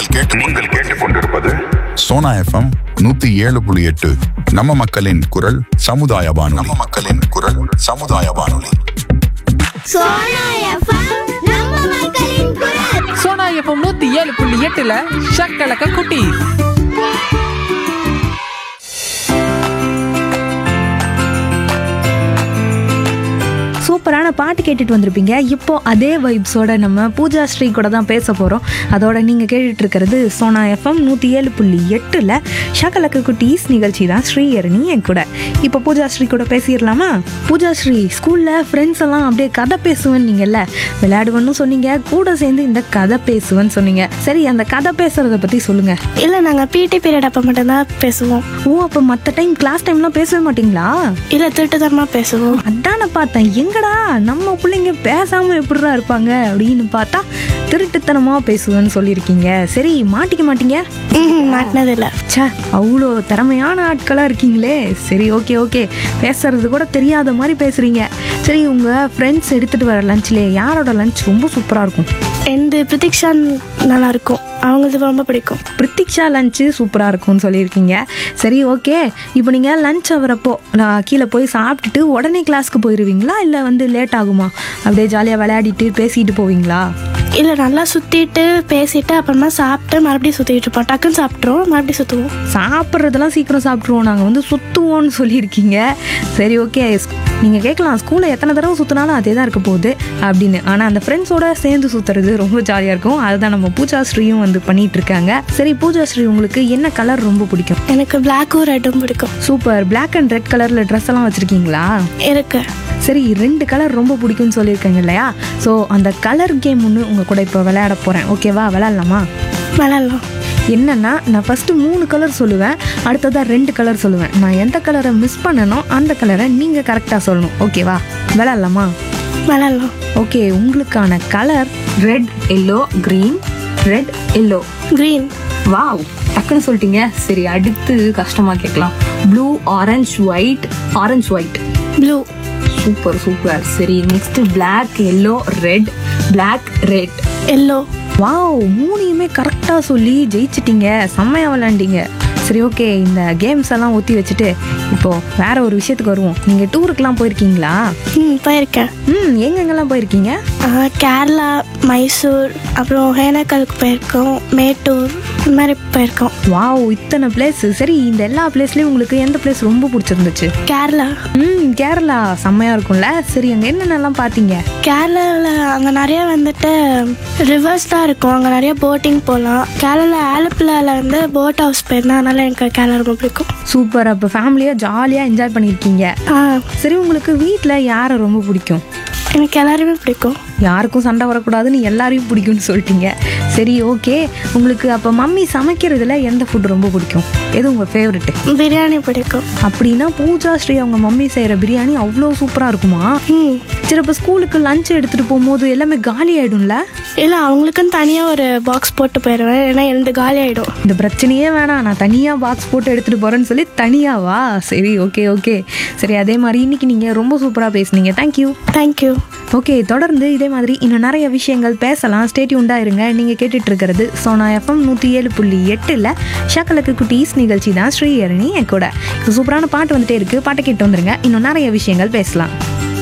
நீங்கள் கேட்டுக்கொண்டிருப்பது சோனா எஃப்எம் 107.8. நம்ம மக்களின் குரல் சமுதாய வானொலி. சோனா எஃப்எம் நம்ம மக்களின் குரல். சோனா எஃப்எம் 107.8 ஷக்கலக்க குட்டி. சூப்பரான பாட்டு கேட்டுட்டு வந்திருப்பீங்க. இப்போ அதே வைப்ஸோட நம்ம பூஜா ஸ்ரீ கூட தான் பேச போகிறோம். அதோட நீங்கள் கேட்டுட்டு இருக்கிறது சோனா எஃப்எம் 107.8 ஷக்கலக்க குட்டீஸ் நிகழ்ச்சி தான். ஸ்ரீஹரணி என் கூட. இப்போ பூஜா ஸ்ரீ கூட பேசிடலாமா? பூஜா ஸ்ரீ, ஸ்கூலில் ஃப்ரெண்ட்ஸ் எல்லாம் அப்படியே கதை பேசுவேன்னு நீங்கள்ல, விளையாடுவேன்னு சொன்னீங்க, கூட சேர்ந்து இந்த கதை பேசுவேன்னு சொன்னீங்க. சரி, அந்த கதை பேசுறத பற்றி சொல்லுங்க. இல்லை, நாங்கள் பிடி பீரியட் அப்போ மட்டும்தான் பேசுவோம். ஓ, அப்போ மற்ற டைம் கிளாஸ் டைம்லாம் பேசவே மாட்டீங்களா? இல்லை, திருட்டுத்தனமாக பேசுவோம். அதான பார்த்தேன், எங்கடா நம்ம பிள்ளைங்க பேசாம எப்படிடா இருப்பாங்க அப்படின்னு பார்த்தா திருட்டுத்தனமா பேசுவேன்னு சொல்லியிருக்கீங்க. சரி, மாட்டிக்க மாட்டீங்க? மாட்டினதில்லை. சே, அவ்வளோ திறமையான ஆட்களாக இருக்கீங்களே. சரி, ஓகே. பேசுறது கூட தெரியாத மாதிரி பேசுறீங்க. சரி, உங்கள் ஃப்ரெண்ட்ஸ் எடுத்துகிட்டு வர லஞ்ச்லேயே யாரோட லஞ்ச் ரொம்ப சூப்பராக இருக்கும்? எந்த பிரதீக்ஷா நல்லா இருக்கும், அவங்களுக்கு ரொம்ப பிடிக்கும். பிரதீக்ஷா லஞ்சு சூப்பராக இருக்கும்னு சொல்லியிருக்கீங்க. சரி, ஓகே. இப்போ நீங்கள் லஞ்ச் ஆகிறப்போ கீழே போய் சாப்பிட்டுட்டு உடனே கிளாஸ்க்கு போயிடுவீங்களா, இல்லை லேட் ஆகுமா? அப்படியே ஜாலியாக விளையாடிட்டு பேசிட்டு போவீங்களா? இல்லை, நல்லா சுற்றிட்டு பேசிட்டு அப்புறமா சாப்பிட்டு மறுபடியும் சுற்றிட்டு இருப்போம். டக்குன்னு சாப்பிட்ருவோம், மறுபடியும் சுற்றுவோம். சாப்பிட்றதெல்லாம் சீக்கிரம் சாப்பிட்ருவோம், நாங்கள் சுற்றுவோன்னு சொல்லியிருக்கீங்க. சரி, ஓகே. நீங்கள் கேட்கலாம், ஸ்கூலில் எத்தனை தடவை சுற்றினாலும் அதே தான் இருக்க போகுது அப்படின்னு. ஆனால் அந்த ஃப்ரெண்ட்ஸோட சேர்ந்து சுற்றுறது ரொம்ப ஜாலியாக இருக்கும். அதுதான் நம்ம பூஜா ஸ்ரீயும் பண்ணிட்டு இருக்காங்க. சரி, பூஜா ஸ்ரீ, உங்களுக்கு என்ன கலர் ரொம்ப பிடிக்கும்? எனக்கு பிளாக்கும் ரெட்டும் பிடிக்கும். சூப்பர். பிளாக் அண்ட் ரெட் கலரில் ட்ரெஸ் எல்லாம் வச்சுருக்கீங்களா? இருக்கு. சரி, 2 கலர் ரொம்ப பிடிக்கும்னு சொல்லியிருக்காங்க இல்லையா? ஸோ அந்த கலர் கேம் ஒன்று உங்கள் கூட இப்போ விளையாட போகிறேன். ஓகேவா? விளையாடலாமா? விளையாடலாம். என்னன்னா, நான் ஃபஸ்ட்டு 3 கலர் சொல்லுவேன், அடுத்ததாக 2 கலர் சொல்லுவேன். நான் எந்த கலரை மிஸ் பண்ணனோ அந்த கலரை நீங்கள் கரெக்டாக சொல்லணும். ஓகேவா? விளையாடலாமா? விளையாடலாம். ஓகே. உங்களுக்கான colour red, yellow, green. Red, yellow, green. Wow, டக்குன்னு சொல்லிட்டீங்க. சரி, அடுத்து கஷ்டமாக கேட்கலாம். Blue, orange, white. Orange, white. Blue. Super. சரி, next black, yellow, red. Black, red. Yellow. Wow, 3யுமே கரெக்டாக சொல்லி ஜெயிச்சிட்டீங்க. செம்மையாக விளையாண்டீங்க. சரி, ஓகே. இந்த கேம்ஸ் எல்லாம் ஊற்றி வச்சுட்டு இப்போது வேற ஒரு விஷயத்துக்கு வருவோம். நீங்கள் டூருக்கெலாம் போயிருக்கீங்களா? போயிருக்கேன். எங்கெங்கெல்லாம் போயிருக்கீங்க? கேரளா, மைசூர், அப்புறம் ஹேனக்கலுக்கு போயிருக்கோம், மேட்டூர், இந்த மாதிரி போயிருக்கோம். வாவ், இத்தனை பிளேஸ். சரி, இந்த எல்லா பிளேஸ்லேயும் உங்களுக்கு எந்த பிளேஸ் ரொம்ப பிடிச்சிருந்துச்சு? கேரளா. கேரளா செம்மையாக இருக்கும்ல. சரி, அங்கே என்னென்னலாம் பார்த்தீங்க? கேரளாவில் அங்கே நிறைய ரிவர்ஸ் தான் இருக்கும், அங்கே நிறைய போட்டிங் போகலாம். கேரளா ஆலப்புழாவில் போட் ஹவுஸ் போயிருந்தேன், அதனால எனக்கு கேரளா ரொம்ப பிடிக்கும். சூப்பர். அப்போ ஃபேமிலியாக ஜாலியாக என்ஜாய் பண்ணியிருக்கீங்க. சரி, உங்களுக்கு வீட்டில் யாரை ரொம்ப பிடிக்கும்? எனக்கு எல்லாருமே பிடிக்கும். யாருக்கும் சண்டை வரக்கூடாதுன்னு எல்லாரையும் பிடிக்கும்னு சொல்லிட்டீங்க. சரி, ஓகே. உங்களுக்கு அப்போ மம்மி சமைக்கிறதுல எந்த ஃபுட் ரொம்ப பிடிக்கும்? எது உங்கள் ஃபேவரெட்டு? பிரியாணி பிடிக்கும். அப்படின்னா பூஜா ஸ்ரீ அவங்க மம்மி செய்கிற பிரியாணி அவ்வளோ சூப்பராக இருக்குமா? சரி, அப்போ ஸ்கூலுக்கு லஞ்ச் எடுத்துகிட்டு போகும்போது எல்லாமே காலி ஆகிடும்ல? இல்லை, அவங்களுக்குன்னு தனியாக ஒரு பாக்ஸ் போட்டு போயிடுவேன், ஏன்னா எனக்கு காலி ஆகிடும். இந்த பிரச்சனையே வேணாம், நான் தனியாக பாக்ஸ் போட்டு எடுத்துகிட்டு போகிறேன்னு சொல்லி தனியாவா? சரி, ஓகே. சரி, அதே மாதிரி இன்னைக்கு நீங்கள் ரொம்ப சூப்பராக பேசுனீங்க. தேங்க்யூ. ஓகே, தொடர்ந்து இதே மாதிரி இன்னும் நிறைய விஷயங்கள் பேசலாம். ஸ்டே டியூன்டா இருங்க. நீங்கள் கேட்டுட்டு இருக்கிறது சோனா எஃப்எம் 107.8 ஷக்கலக்கு குட்டீஸ் நிகழ்ச்சி தான். ஸ்ரீஹரணி என் கூட. சூப்பரான பாட்டு வந்துட்டே இருக்கு. பாட்டை கேட்டு வந்துருங்க. இன்னும் நிறைய விஷயங்கள் பேசலாம்.